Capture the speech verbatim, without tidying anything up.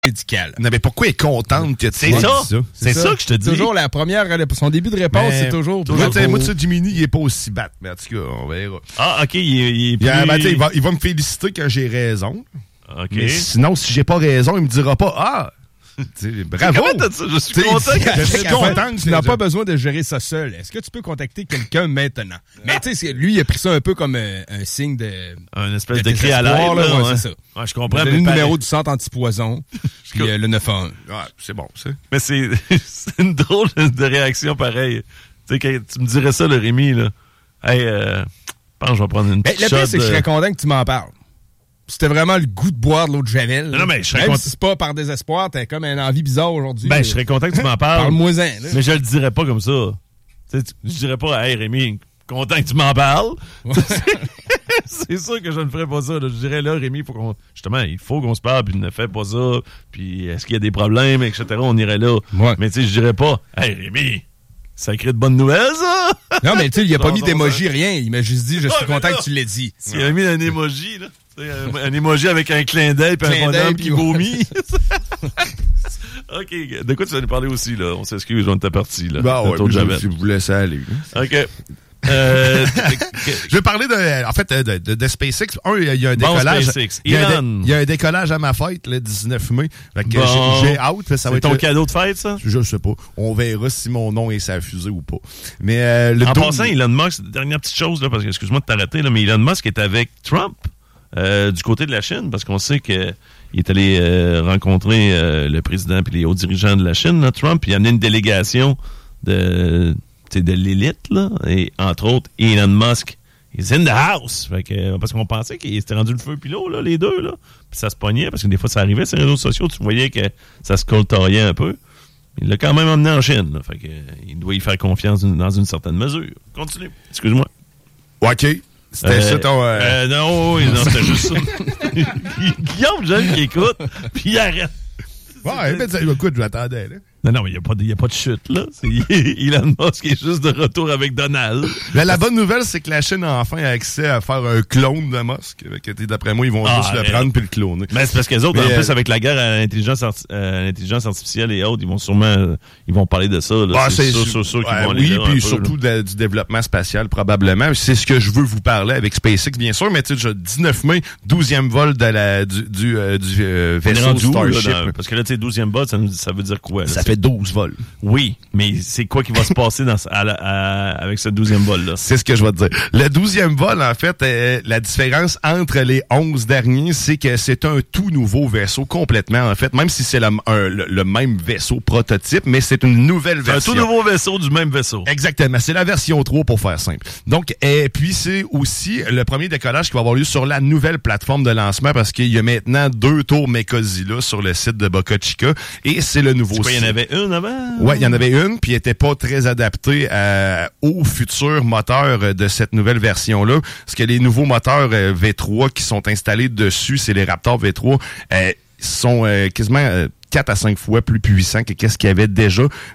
médical. Non, mais pourquoi elle est contente que tu C'est ça. ça. C'est ça. ça que je te dis. Toujours la première, son début de réponse, mais, c'est toujours... toujours moi, moi, tu sais, Jiminy, il est pas aussi bat, mais en tout cas, on verra. Ah, OK, il est, il est plus... Il, ben, il, va, il va me féliciter quand j'ai raison. OK. Mais sinon, si j'ai pas raison, il me dira pas « Ah! » Bravo! Je suis content que je suis content que tu n'as pas besoin de gérer ça seul. Est-ce que tu peux contacter quelqu'un maintenant? Mais tu sais, lui, il a pris ça un peu comme un, un signe de... Un espèce de, de cri à l'aide. Là, ouais, ouais. C'est ça. Ouais, je comprends. Le numéro du centre antipoison, puis euh, le neuf un un. Ouais, c'est bon, ça. Mais c'est, c'est une drôle de réaction pareille. Tu sais, quand tu me dirais ça, le Rémi, là. Hey, euh, je pense que je vais prendre une petite shot. Le pire, c'est que de... je serais content que tu m'en parles. C'était vraiment le goût de boire de l'eau de Javel. Non, mais je serais Même cont... si c'est pas par désespoir, t'as comme une envie bizarre aujourd'hui. Ben, je serais content que tu m'en parles. Parle-moi-en, là. Mais je le dirais pas comme ça. Tu sais, je dirais pas, hey Rémi, content que tu m'en parles. C'est sûr que je ne ferais pas ça. Là. Je dirais là, Rémi, faut qu'on. Justement, il faut qu'on se parle, puis ne fais pas ça. Puis est-ce qu'il y a des problèmes, et cetera. On irait là. Ouais. Mais tu sais, je dirais pas, hey Rémi, ça crée de bonnes nouvelles, ça? Non, mais tu sais, il a pas mis d'émoji, rien. Il m'a juste dit, je suis oh, content là, que tu l'aies dit. Il a mis un émoji, là. Un, un émoji avec un clin d'œil et un bonhomme qui vomit. OK. De quoi tu vas nous parler aussi, là? On s'excuse, on était parti, là. Bah ouais, je, je vous laisse aller. Là. OK. Euh, je vais parler de, en fait, de, de, de SpaceX. Un, il y a un bon, décollage. SpaceX. Il y, a un dé, il y a un décollage à ma fête, le dix-neuf mai. Fait que bon. j'ai, j'ai hâte. Ça c'est va être ton le... cadeau de fête, ça? Je sais pas. On verra si mon nom est sa fusée ou pas. Mais, euh, le en dos... passant, Elon Musk, dernière petite chose, là, parce que, excuse-moi de t'arrêter, là, mais Elon Musk est avec Trump, euh, du côté de la Chine, parce qu'on sait que il est allé euh, rencontrer euh, le président et les hauts dirigeants de la Chine, là, Trump, puis il a amené une délégation de, de l'élite, là, et entre autres, Elon Musk is in the house. Fait que, parce qu'on pensait qu'il s'était rendu le feu puis l'eau, là, les deux, là. Puis ça se pognait, parce que des fois, ça arrivait sur les réseaux sociaux, tu voyais que ça se coltoriait un peu. Il l'a quand même emmené en Chine, là. Fait que, il doit y faire confiance dans une certaine mesure. Continue. Excuse-moi. OK. C'était euh, ça ton... Euh... Euh, non, oui, non, c'était juste ça. Guillaume, j'aime qu'il écoute, puis il arrête. Ouais, mais écoute, je m'attendais, là. Non, non, mais il n'y a, a pas de chute, là. C'est Elon Musk qui est juste de retour avec Donald. Mais la bonne nouvelle, c'est que la Chine a enfin accès à faire un clone de Musk. D'après moi, ils vont ah, juste le prendre puis le cloner. Mais c'est parce que les autres, mais en euh... plus, avec la guerre à l'intelligence, arti- euh, l'intelligence artificielle et autres, ils vont sûrement euh, ils vont parler de ça. Là. Ah, c'est, c'est sûr, sûr, sûr qu'ils ouais, vont oui, aller là. Oui, puis peu, surtout de, du développement spatial, probablement. C'est ce que je veux vous parler avec SpaceX, bien sûr. Mais tu sais, dix-neuf mai, douzième vol de la, du, du, euh, du euh, vaisseau Starship. Là, dans, parce que là, tu sais, douzième vol, ça, ça veut dire quoi? Là, ça c'est... fait douze vols. Oui, mais c'est quoi qui va se passer dans, à, à, avec ce douzième vol-là? C'est ce que je vais te dire. Le douzième vol, en fait, euh, la différence entre les onze derniers, c'est que c'est un tout nouveau vaisseau complètement, en fait, même si c'est le, un, le, le même vaisseau prototype, mais c'est une nouvelle version. Un tout nouveau vaisseau du même vaisseau. Exactement. C'est la version trois pour faire simple. Donc, et puis c'est aussi le premier décollage qui va avoir lieu sur la nouvelle plateforme de lancement parce qu'il y a maintenant deux tours Mecozilla sur le site de Boca Chica et c'est le nouveau site. Il y en avait une avant? Ouais, il y en avait une, puis elle était pas très adaptée à, aux futurs moteurs de cette nouvelle version-là. Parce que les nouveaux moteurs euh, V trois qui sont installés dessus, c'est les Raptor V trois, euh, sont euh, quasiment... Euh, quatre à cinq fois plus puissants que qu'est-ce qu'il y avait déjà.